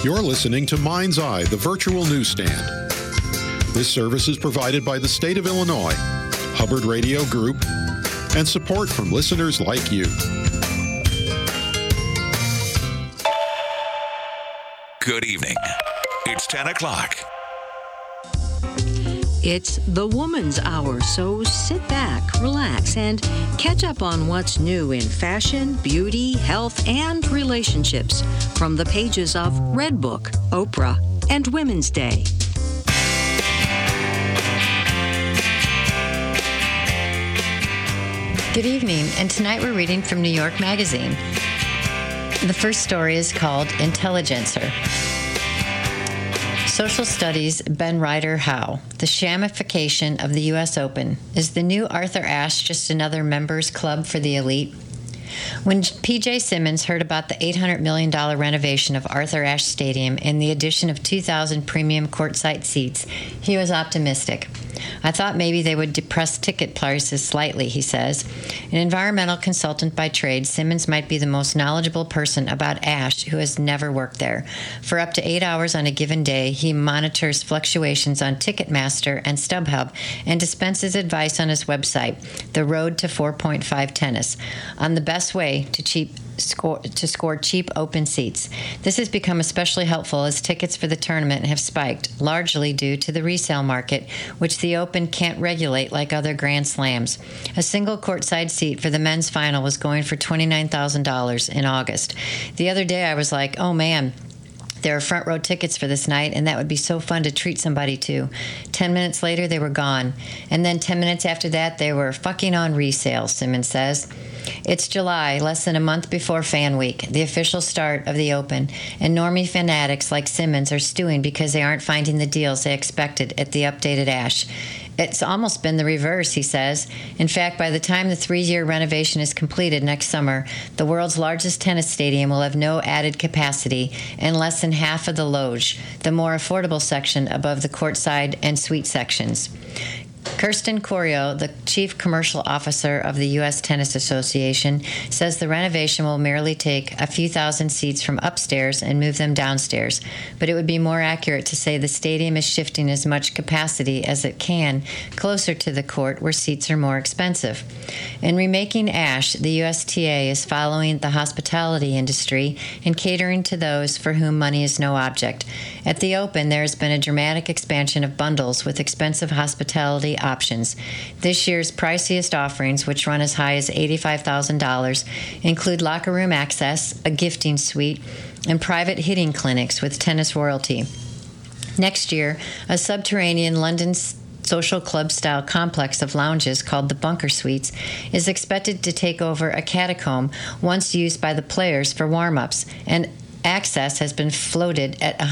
You're listening to Mind's Eye, the virtual newsstand. This service is provided by the state of Illinois, Hubbard Radio Group, and support from listeners like you. Good evening. It's 10 o'clock. It's the Woman's Hour, so sit back, relax, and catch up on what's new in fashion, beauty, health, and relationships from the pages of Redbook, Oprah, and Women's Day. Good evening, and tonight we're reading from New York Magazine. The first story is called Intelligencer. Social Studies, Ben Ryder Howe. The shamification of the U.S. Open. Is the new Arthur Ashe just another members club for the elite? When P.J. Simmons heard about the $800 million renovation of Arthur Ashe Stadium and the addition of 2,000 premium courtside seats, he was optimistic. I thought maybe they would depress ticket prices slightly, he says. An environmental consultant by trade, Simmons might be the most knowledgeable person about Ashe who has never worked there. For up to 8 hours on a given day, he monitors fluctuations on Ticketmaster and StubHub and dispenses advice on his website, The Road to 4.5 Tennis, on the best way to score cheap open seats. This has become especially helpful as tickets for the tournament have spiked, largely due to the resale market, which the Open can't regulate like other Grand Slams. A single courtside seat for the men's final was going for $29,000 in August. The other day I was like, oh man, there are front row tickets for this night, and that would be so fun to treat somebody to. 10 minutes later, they were gone. And then 10 minutes after that, they were fucking on resale, Simmons says. It's July, less than a month before Fan Week, the official start of the Open, and normie fanatics like Simmons are stewing because they aren't finding the deals they expected at the updated Ashe. It's almost been the reverse, he says. In fact, by the time the 3-year renovation is completed next summer, the world's largest tennis stadium will have no added capacity and less than half of the loge, the more affordable section above the courtside and suite sections. Kirsten Corio, the chief commercial officer of the U.S. Tennis Association, says the renovation will merely take a few thousand seats from upstairs and move them downstairs, but it would be more accurate to say the stadium is shifting as much capacity as it can closer to the court where seats are more expensive. In remaking Ashe, the USTA is following the hospitality industry and catering to those for whom money is no object. At the Open, there has been a dramatic expansion of bundles with expensive hospitality options. This year's priciest offerings, which run as high as $85,000, include locker room access, a gifting suite, and private hitting clinics with tennis royalty. Next year, a subterranean London social club-style complex of lounges called the Bunker Suites is expected to take over a catacomb once used by the players for warm-ups, and access has been floated at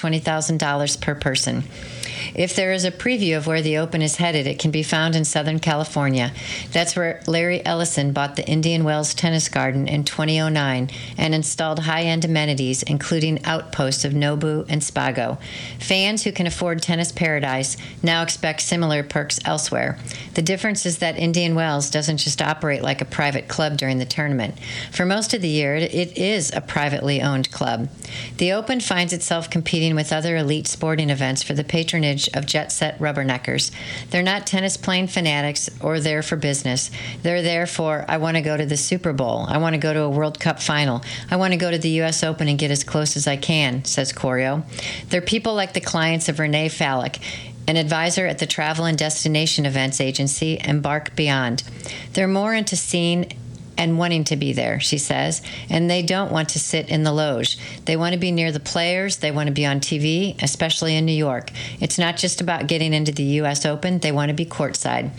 $120,000 per person. If there is a preview of where the Open is headed, it can be found in Southern California. That's where Larry Ellison bought the Indian Wells Tennis Garden in 2009 and installed high-end amenities, including outposts of Nobu and Spago. Fans who can afford Tennis Paradise now expect similar perks elsewhere. The difference is that Indian Wells doesn't just operate like a private club during the tournament. For most of the year, it is a privately owned club. The Open finds itself competing with other elite sporting events for the patronage of jet-set rubberneckers. They're not tennis-playing fanatics or there for business. They're there for, I want to go to the Super Bowl. I want to go to a World Cup final. I want to go to the U.S. Open and get as close as I can, says Corio. They're people like the clients of Renee Fallick, an advisor at the travel and destination events agency Embark Beyond. They're more into seeing and wanting to be there, she says, and they don't want to sit in the loge. They want to be near the players. They want to be on TV, especially in New York. It's not just about getting into the U.S. Open. They want to be courtside.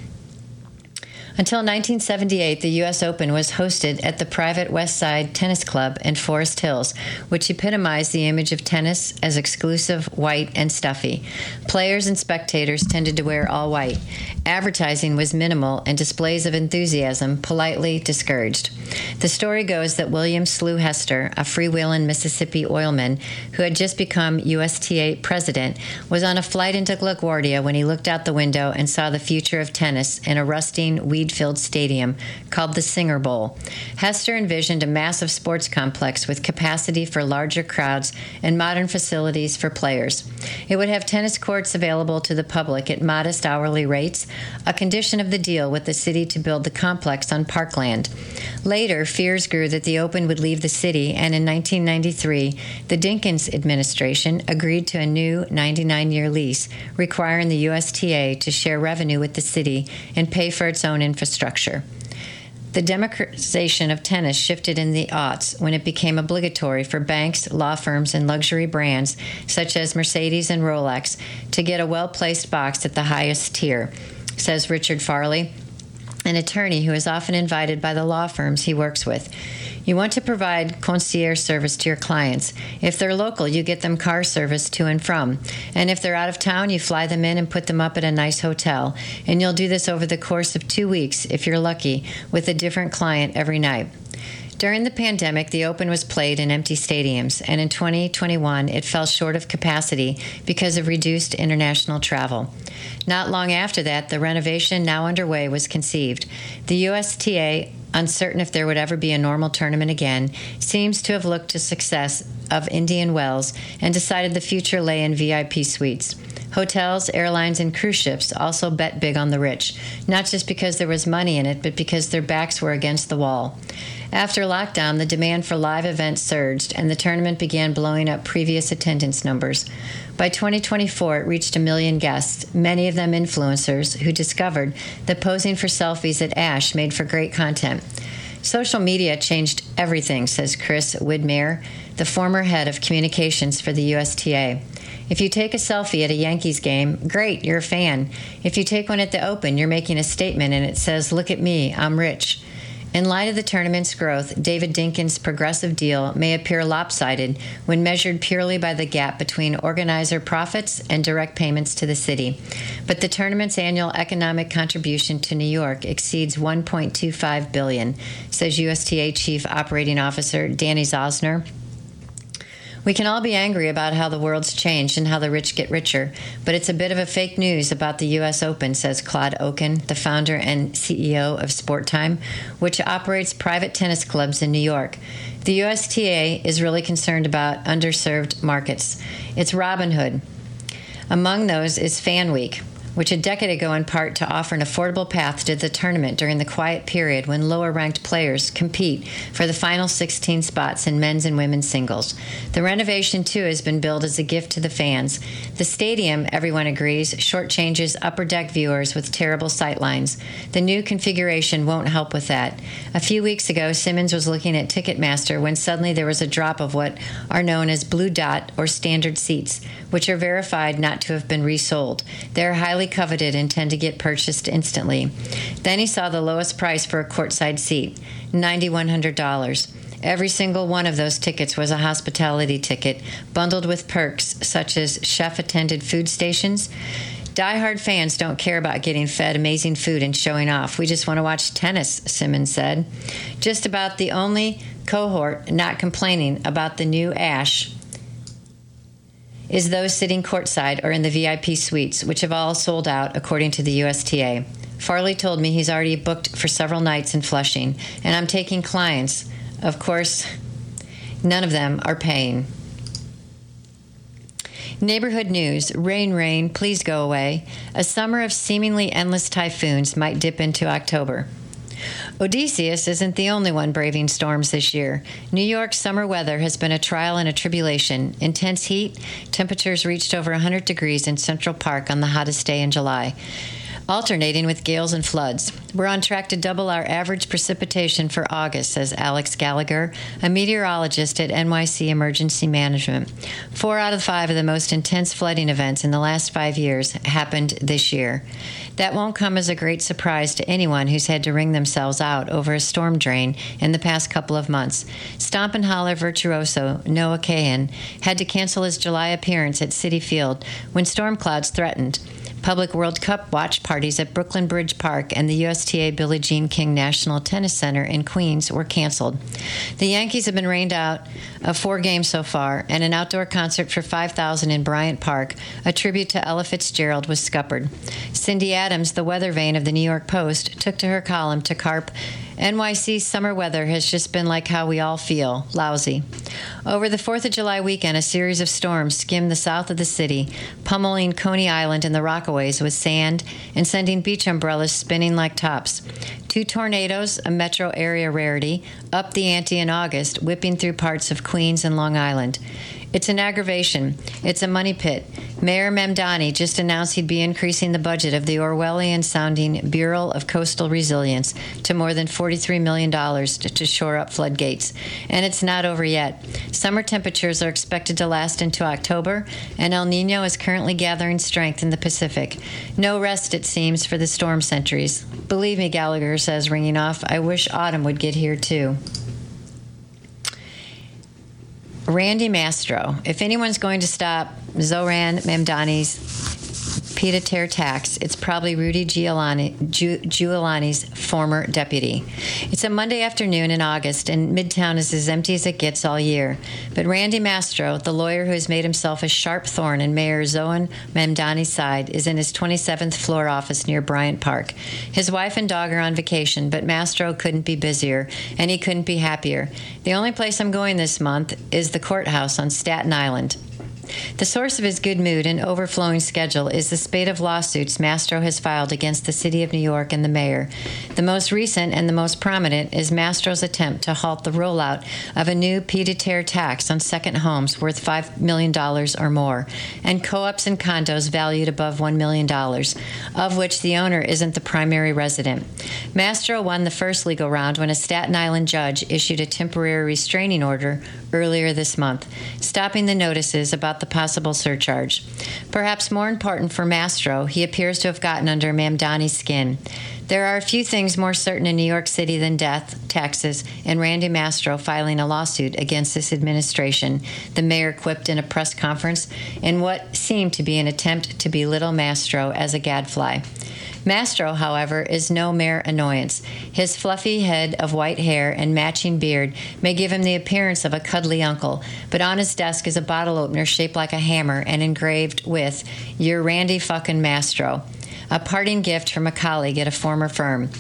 Until 1978, the U.S. Open was hosted at the private West Side Tennis Club in Forest Hills, which epitomized the image of tennis as exclusive, white, and stuffy. Players and spectators tended to wear all white. Advertising was minimal, and displays of enthusiasm politely discouraged. The story goes that William Slew Hester, a freewheeling Mississippi oilman who had just become USTA president, was on a flight into LaGuardia when he looked out the window and saw the future of tennis in a rusting, weed need-filled stadium called the Singer Bowl. Hester envisioned a massive sports complex with capacity for larger crowds and modern facilities for players. It would have tennis courts available to the public at modest hourly rates, a condition of the deal with the city to build the complex on parkland. Later, fears grew that the Open would leave the city, and in 1993, the Dinkins administration agreed to a new 99-year lease requiring the USTA to share revenue with the city and pay for its own infrastructure. The democratization of tennis shifted in the aughts when it became obligatory for banks, law firms, and luxury brands such as Mercedes and Rolex to get a well-placed box at the highest tier, says Richard Farley, an attorney who is often invited by the law firms he works with. You want to provide concierge service to your clients. If they're local, you get them car service to and from. And if they're out of town, you fly them in and put them up at a nice hotel. And you'll do this over the course of 2 weeks, if you're lucky, with a different client every night. During the pandemic, the Open was played in empty stadiums, and in 2021, it fell short of capacity because of reduced international travel. Not long after that, the renovation now underway was conceived. The USTA, uncertain if there would ever be a normal tournament again, seems to have looked to success of Indian Wells and decided the future lay in VIP suites. Hotels, airlines, and cruise ships also bet big on the rich, not just because there was money in it, but because their backs were against the wall. After lockdown, the demand for live events surged, and the tournament began blowing up previous attendance numbers. By 2024, it reached 1 million guests, many of them influencers who discovered that posing for selfies at Ashe made for great content. Social media changed everything, says Chris Widmer, the former head of communications for the USTA. If you take a selfie at a Yankees game, great, you're a fan. If you take one at the Open, you're making a statement and it says, "Look at me, I'm rich." In light of the tournament's growth, David Dinkins' progressive deal may appear lopsided when measured purely by the gap between organizer profits and direct payments to the city. But the tournament's annual economic contribution to New York exceeds $1.25 billion, says USTA Chief Operating Officer Danny Zosner. We can all be angry about how the world's changed and how the rich get richer, but it's a bit of a fake news about the U.S. Open, says Claude Oken, the founder and CEO of Sport Time, which operates private tennis clubs in New York. The USTA is really concerned about underserved markets. It's Robin Hood. Among those is Fan Week, which a decade ago in part to offer an affordable path to the tournament during the quiet period when lower-ranked players compete for the final 16 spots in men's and women's singles. The renovation, too, has been billed as a gift to the fans. The stadium, everyone agrees, shortchanges upper deck viewers with terrible sightlines. The new configuration won't help with that. A few weeks ago, Simmons was looking at Ticketmaster when suddenly there was a drop of what are known as blue dot or standard seats, which are verified not to have been resold. They're highly coveted and tend to get purchased instantly. Then he saw the lowest price for a courtside seat, $9,100. Every single one of those tickets was a hospitality ticket, bundled with perks such as chef-attended food stations. Die-hard fans don't care about getting fed amazing food and showing off. We just want to watch tennis, Simmons said. Just about the only cohort not complaining about the new Ashe is those sitting courtside or in the VIP suites, which have all sold out, according to the USTA. Farley told me he's already booked for several nights in Flushing, and I'm taking clients. Of course, none of them are paying. Neighborhood news. Rain, rain, please go away. A summer of seemingly endless typhoons might dip into October. Odysseus isn't the only one braving storms this year. New York's summer weather has been a trial and a tribulation. Intense heat, temperatures reached over 100 degrees in Central Park on the hottest day in July, alternating with gales and floods. We're on track to double our average precipitation for August, says Alex Gallagher, a meteorologist at NYC Emergency Management. 4 out of 5 of the most intense flooding events in the last 5 years happened this year. That won't come as a great surprise to anyone who's had to wring themselves out over a storm drain in the past couple of months. Stomp and holler virtuoso Noah Kahan had to cancel his July appearance at Citi Field when storm clouds threatened. Public World Cup watch parties at Brooklyn Bridge Park and the USTA Billie Jean King National Tennis Center in Queens were canceled. The Yankees have been rained out of 4 games so far, and an outdoor concert for 5,000 in Bryant Park, a tribute to Ella Fitzgerald, was scuppered. Cindy Adams, the weather vane of the New York Post, took to her column to carp, "NYC's summer weather has just been like how we all feel, lousy." Over the 4th of July weekend, a series of storms skimmed the south of the city, pummeling Coney Island and the Rockaways with sand and sending beach umbrellas spinning like tops. 2 tornadoes, a metro area rarity, upped the ante in August, whipping through parts of Queens and Long Island. It's an aggravation. It's a money pit. Mayor Mamdani just announced he'd be increasing the budget of the Orwellian-sounding Bureau of Coastal Resilience to more than $43 million to shore up floodgates. And it's not over yet. Summer temperatures are expected to last into October, and El Nino is currently gathering strength in the Pacific. No rest, it seems, for the storm sentries. Believe me, Gallagher says, ringing off, I wish autumn would get here, too. Randy Mastro. If anyone's going to stop Zohran Mamdani's pied-à-terre tax, it's probably Rudy Giuliani's former deputy. It's a Monday afternoon in August, and Midtown is as empty as it gets all year. But Randy Mastro, the lawyer who has made himself a sharp thorn in Mayor Zohran Mamdani's side, is in his 27th floor office near Bryant Park. His wife and dog are on vacation, but Mastro couldn't be busier, and he couldn't be happier. The only place I'm going this month is the courthouse on Staten Island. The source of his good mood and overflowing schedule is the spate of lawsuits Mastro has filed against the City of New York and the mayor. The most recent and the most prominent is Mastro's attempt to halt the rollout of a new pied-à-terre tax on second homes worth $5 million or more, and co-ops and condos valued above $1 million, of which the owner isn't the primary resident. Mastro won the first legal round when a Staten Island judge issued a temporary restraining order earlier this month, stopping the notices about the possible surcharge. Perhaps more important for Mastro, he appears to have gotten under Mamdani's skin. There are a few things more certain in New York City than death, taxes, and Randy Mastro filing a lawsuit against this administration, the mayor quipped in a press conference in what seemed to be an attempt to belittle Mastro as a gadfly. Mastro, however, is no mere annoyance. His fluffy head of white hair and matching beard may give him the appearance of a cuddly uncle, but on his desk is a bottle opener shaped like a hammer and engraved with, "You're Randy fucking Mastro," a parting gift from a colleague at a former firm.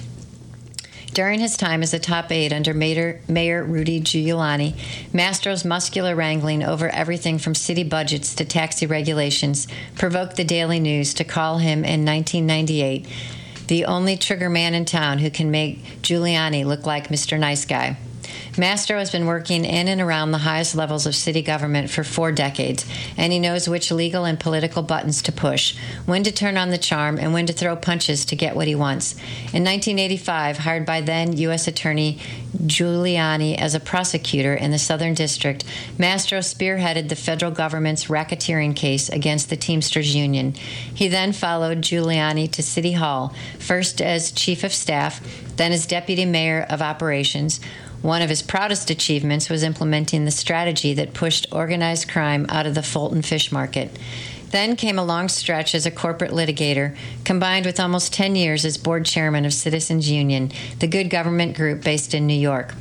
During his time as a top aide under Mayor Rudy Giuliani, Mastro's muscular wrangling over everything from city budgets to taxi regulations provoked the Daily News to call him in 1998 the only trigger man in town who can make Giuliani look like Mr. Nice Guy. Mastro has been working in and around the highest levels of city government for 4 decades, and he knows which legal and political buttons to push, when to turn on the charm, and when to throw punches to get what he wants. In 1985, hired by then U.S. Attorney Giuliani as a prosecutor in the Southern District, Mastro spearheaded the federal government's racketeering case against the Teamsters Union. He then followed Giuliani to City Hall, first as chief of staff, then as deputy mayor of operations. One of his proudest achievements was implementing the strategy that pushed organized crime out of the Fulton fish market. Then came a long stretch as a corporate litigator, combined with almost 10 years as board chairman of Citizens Union, the good government group based in New York.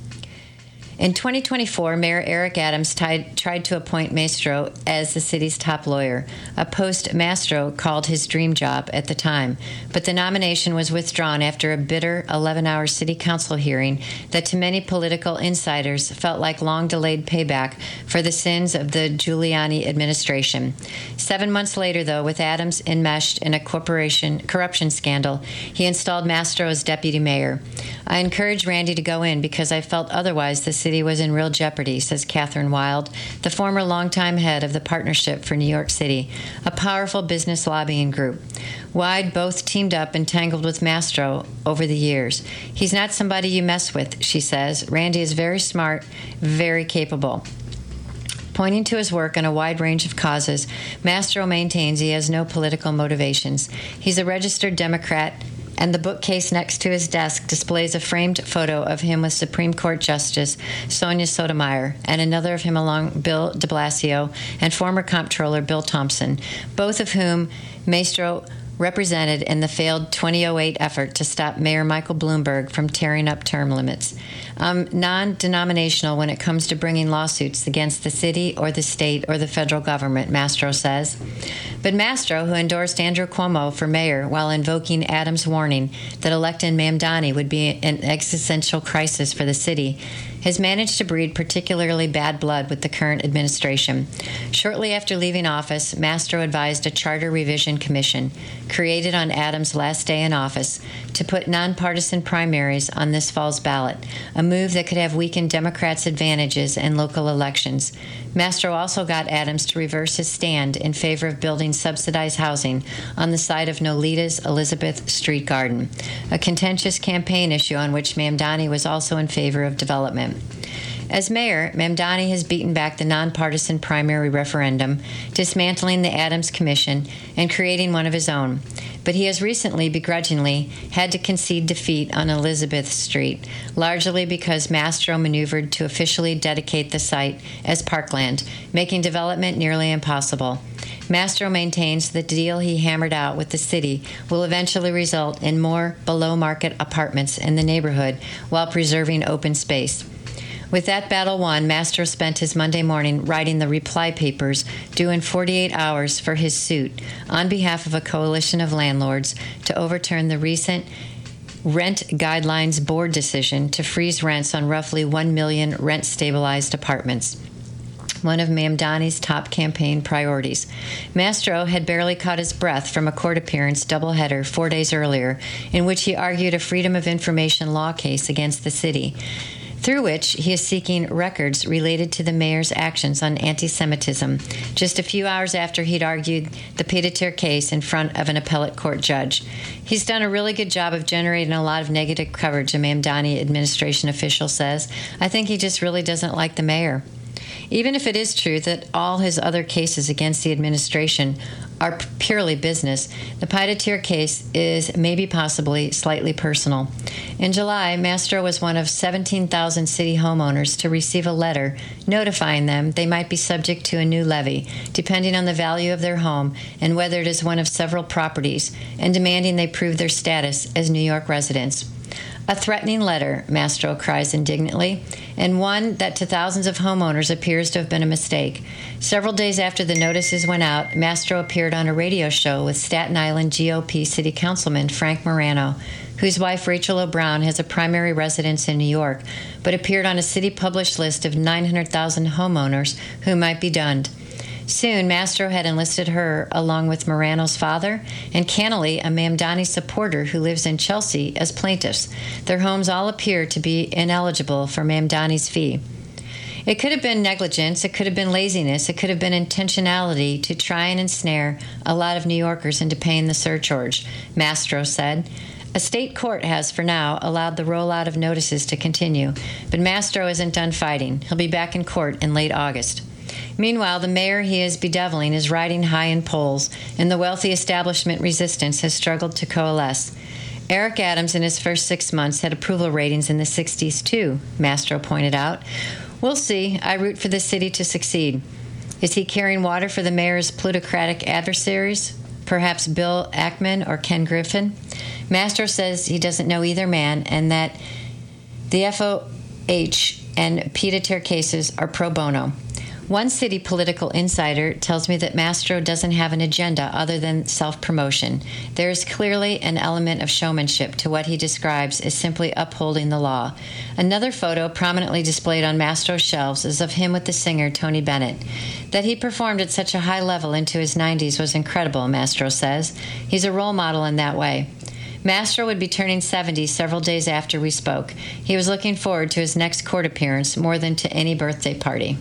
In 2024, Mayor Eric Adams tried to appoint Mastro as the city's top lawyer, a post Mastro called his dream job at the time. But the nomination was withdrawn after a bitter 11-hour city council hearing that to many political insiders felt like long-delayed payback for the sins of the Giuliani administration. 7 months later, though, with Adams enmeshed in a corruption scandal, he installed Mastro as deputy mayor. I encouraged Randy to go in because I felt otherwise the city was in real jeopardy, says Catherine Wild, the former longtime head of the Partnership for New York City, a powerful business lobbying group. Wide both teamed up and tangled with Mastro over the years. He's not somebody you mess with, she says. Randy is very smart, very capable. Pointing to his work on a wide range of causes, Mastro maintains he has no political motivations. He's a registered Democrat, and the bookcase next to his desk displays a framed photo of him with Supreme Court Justice Sonia Sotomayor and another of him along Bill de Blasio and former Comptroller Bill Thompson, both of whom Maestro represented in the failed 2008 effort to stop Mayor Michael Bloomberg from tearing up term limits. Non-denominational when it comes to bringing lawsuits against the city or the state or the federal government, Mastro says. But Mastro, who endorsed Andrew Cuomo for mayor while invoking Adams' warning that electing Mamdani would be an existential crisis for the city, has managed to breed particularly bad blood with the current administration. Shortly after leaving office, Mastro advised a charter revision commission, created on Adams' last day in office, to put nonpartisan primaries on this fall's ballot, a move that could have weakened Democrats' advantages in local elections. Mastro also got Adams to reverse his stand in favor of building subsidized housing on the site of Nolita's Elizabeth Street Garden, a contentious campaign issue on which Mamdani was also in favor of development. As mayor, Mamdani has beaten back the nonpartisan primary referendum, dismantling the Adams Commission and creating one of his own. But he has recently, begrudgingly, had to concede defeat on Elizabeth Street, largely because Mastro maneuvered to officially dedicate the site as parkland, making development nearly impossible. Mastro maintains the deal he hammered out with the city will eventually result in more below-market apartments in the neighborhood while preserving open space. With that battle won, Mastro spent his Monday morning writing the reply papers due in 48 hours for his suit on behalf of a coalition of landlords to overturn the recent Rent Guidelines Board decision to freeze rents on roughly 1 million rent-stabilized apartments, one of Mamdani's top campaign priorities. Mastro had barely caught his breath from a court appearance doubleheader 4 days earlier in which he argued a Freedom of Information law case against the city, through which he is seeking records related to the mayor's actions on anti-Semitism, just a few hours after he'd argued the pied-à-terre case in front of an appellate court judge. He's done a really good job of generating a lot of negative coverage, a Mamdani administration official says. I think he just really doesn't like the mayor. Even if it is true that all his other cases against the administration are purely business, the pied-à-terre case is maybe possibly slightly personal. In July, Mastro was one of 17,000 city homeowners to receive a letter notifying them they might be subject to a new levy, depending on the value of their home and whether it is one of several properties, and demanding they prove their status as New York residents. A threatening letter, Mastro cries indignantly, and one that to thousands of homeowners appears to have been a mistake. Several days after the notices went out, Mastro appeared on a radio show with Staten Island GOP City Councilman Frank Morano, whose wife Rachel O'Brown has a primary residence in New York, but appeared on a city-published list of 900,000 homeowners who might be dunned. Soon, Mastro had enlisted her, along with Morano's father, and cannily a Mamdani supporter who lives in Chelsea, as plaintiffs. Their homes all appear to be ineligible for Mamdani's fee. It could have been negligence, it could have been laziness, it could have been intentionality to try and ensnare a lot of New Yorkers into paying the surcharge, Mastro said. A state court has, for now, allowed the rollout of notices to continue, but Mastro isn't done fighting. He'll be back in court in late August. Meanwhile, the mayor he is bedeviling is riding high in polls, and the wealthy establishment resistance has struggled to coalesce. Eric Adams, in his first 6 months, had approval ratings in the 60s, too, Mastro pointed out. We'll see. I root for the city to succeed. Is he carrying water for the mayor's plutocratic adversaries? Perhaps Bill Ackman or Ken Griffin? Mastro says he doesn't know either man, and that the FOH and pied-à-terre cases are pro bono. One city political insider tells me that Mastro doesn't have an agenda other than self-promotion. There is clearly an element of showmanship to what he describes as simply upholding the law. Another photo prominently displayed on Mastro's shelves is of him with the singer Tony Bennett. That he performed at such a high level into his 90s was incredible, Mastro says. He's a role model in that way. Mastro would be turning 70 several days after we spoke. He was looking forward to his next court appearance more than to any birthday party.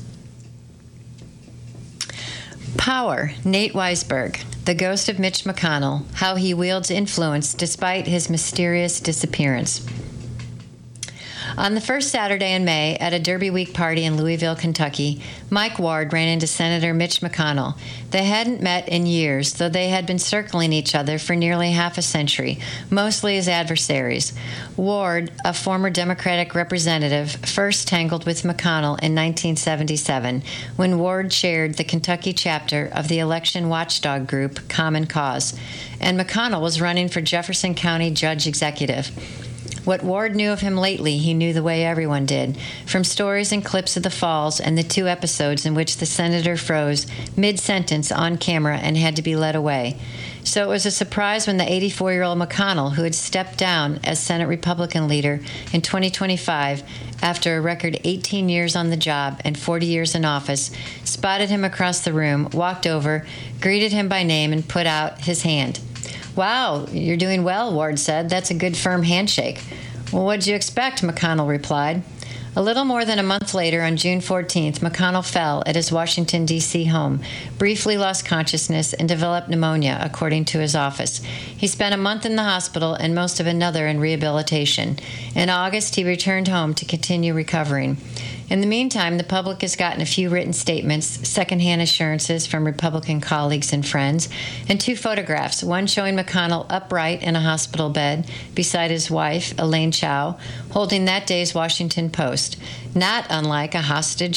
Power, Nate Weisberg, the ghost of Mitch McConnell, how he wields influence despite his mysterious disappearance. On the first Saturday in May, at a Derby Week party in Louisville, Kentucky, Mike Ward ran into Senator Mitch McConnell. They hadn't met in years, though they had been circling each other for nearly half a century, mostly as adversaries. Ward, a former Democratic representative, first tangled with McConnell in 1977 when Ward chaired the Kentucky chapter of the election watchdog group Common Cause, and McConnell was running for Jefferson County Judge Executive. What Ward knew of him lately, he knew the way everyone did, from stories and clips of the falls and the 2 episodes in which the senator froze mid-sentence on camera and had to be led away. So it was a surprise when the 84-year-old McConnell, who had stepped down as Senate Republican leader in 2025 after a record 18 years on the job and 40 years in office, spotted him across the room, walked over, greeted him by name, and put out his hand. "Wow, you're doing well," Ward said. "That's a good firm handshake." "Well, what'd you expect?" McConnell replied. A little more than a month later, on June 14th, McConnell fell at his Washington, D.C. home, briefly lost consciousness, and developed pneumonia, according to his office. He spent a month in the hospital and most of another in rehabilitation. In August, he returned home to continue recovering. In the meantime, the public has gotten a few written statements, secondhand assurances from Republican colleagues and friends, and 2 photographs, one showing McConnell upright in a hospital bed beside his wife, Elaine Chao, holding that day's Washington Post, not unlike a hostage